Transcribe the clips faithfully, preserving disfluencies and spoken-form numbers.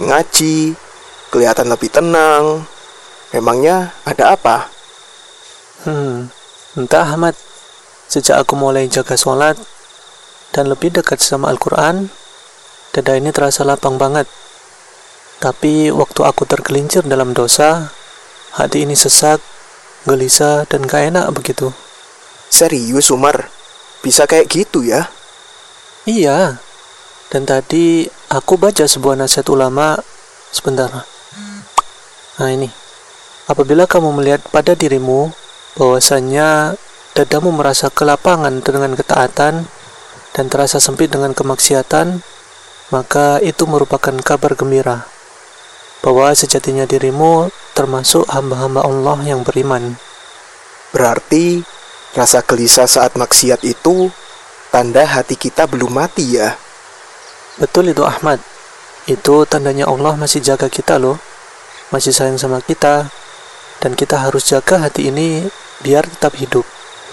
ngaji, kelihatan lebih tenang. Memangnya ada apa? Hmm, entah Ahmad. Sejak aku mulai jaga sholat dan lebih dekat sama Al-Quran, dada ini terasa lapang banget. Tapi waktu aku tergelincir dalam dosa, hati ini sesak, gelisah, dan gak enak begitu. Serius Umar? Bisa kayak gitu ya? Iya. Dan tadi aku baca sebuah nasihat ulama. Sebentar. Nah ini. Apabila kamu melihat pada dirimu bahwasannya dadamu merasa kelapangan dengan ketaatan dan terasa sempit dengan kemaksiatan, maka itu merupakan kabar gembira bahwa sejatinya dirimu termasuk hamba-hamba Allah yang beriman. Berarti rasa gelisah saat maksiat itu tanda hati kita belum mati ya? Betul itu Ahmad. Itu tandanya Allah masih jaga kita loh, masih sayang sama kita, dan kita harus jaga hati ini biar tetap hidup.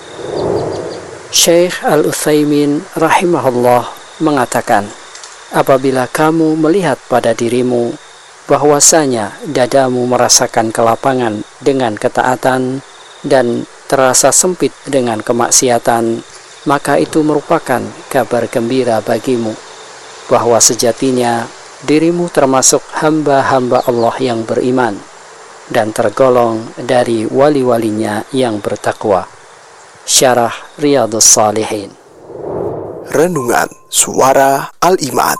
Syekh Al-Utsaimin rahimahullah mengatakan, apabila kamu melihat pada dirimu bahwasanya dadamu merasakan kelapangan dengan ketaatan dan terasa sempit dengan kemaksiatan, maka itu merupakan kabar gembira bagimu bahwa sejatinya dirimu termasuk hamba-hamba Allah yang beriman dan tergolong dari wali-walinya yang bertakwa. Syarah Riyadhus Shalihin. Renungan Suara Al-Iman.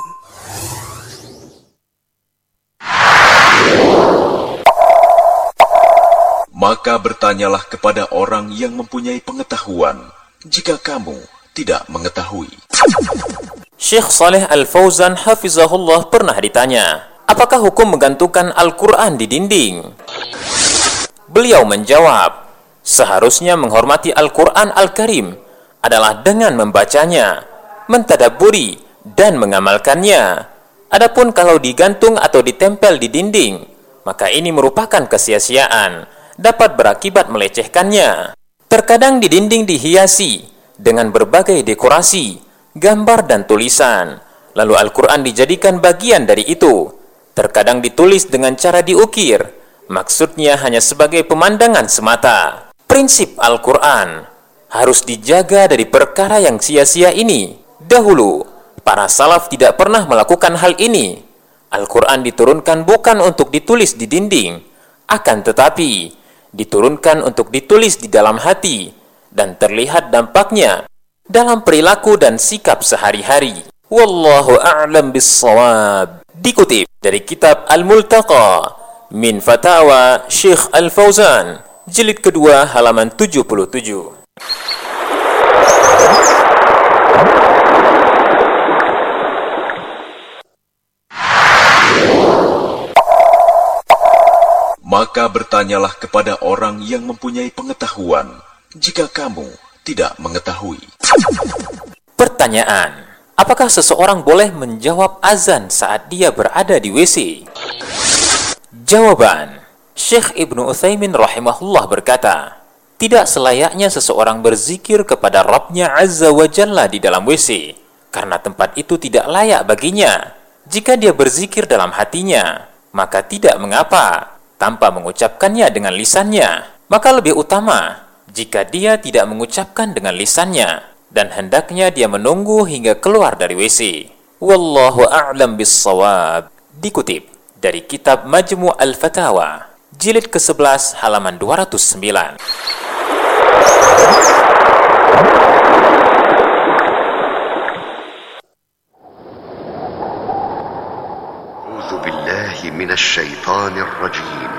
Maka bertanyalah kepada orang yang mempunyai pengetahuan, jika kamu tidak mengetahui. Syekh Saleh Al-Fauzan hafizahullah pernah ditanya, apakah hukum menggantungkan Al-Quran di dinding? Beliau menjawab, seharusnya menghormati Al-Quran Al-Karim adalah dengan membacanya, mentadabburi, dan mengamalkannya. Adapun kalau digantung atau ditempel di dinding, maka ini merupakan kesia-siaan, dapat berakibat melecehkannya. Terkadang di dinding dihiasi dengan berbagai dekorasi, gambar dan tulisan, lalu Al-Quran dijadikan bagian dari itu. Terkadang ditulis dengan cara diukir, maksudnya hanya sebagai pemandangan semata. Prinsip Al-Quran harus dijaga dari perkara yang sia-sia ini. Dahulu, para salaf tidak pernah melakukan hal ini. Al-Quran diturunkan bukan untuk ditulis di dinding, akan tetapi diturunkan untuk ditulis di dalam hati dan terlihat dampaknya dalam perilaku dan sikap sehari-hari. Wallahu a'lam bis-shawab. Dikutip dari kitab Al-Multaqa min Fatawa Syekh Al-Fauzan, jilid kedua halaman tujuh puluh tujuh. Maka bertanyalah kepada orang yang mempunyai pengetahuan, jika kamu tidak mengetahui. Pertanyaan, apakah seseorang boleh menjawab azan saat dia berada di W C? Jawaban, Syekh Ibnu Utsaimin rahimahullah berkata, tidak selayaknya seseorang berzikir kepada Rabb-Nya Azza wa Jalla di dalam W C, karena tempat itu tidak layak baginya. Jika dia berzikir dalam hatinya, maka tidak mengapa, tanpa mengucapkannya dengan lisannya. Maka lebih utama jika dia tidak mengucapkan dengan lisannya, dan hendaknya dia menunggu hingga keluar dari W C. Wallahu a'lam bis-shawab. Dikutip dari kitab Majmu' al-Fatawa, jilid ke sebelas halaman dua ratus sembilan. A'udzu billahi minasy syaithanir rajim.